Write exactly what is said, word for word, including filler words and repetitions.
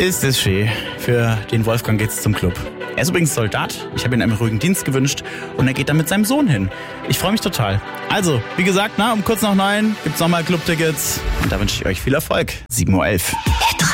Ist es schön. Für den Wolfgang geht's zum Club. Er ist übrigens Soldat. Ich habe ihm einen ruhigen Dienst gewünscht und er geht dann mit seinem Sohn hin. Ich freue mich total. Also, wie gesagt, na, um kurz nach neun gibt's nochmal Clubtickets und da wünsche ich euch viel Erfolg. sieben Uhr elf.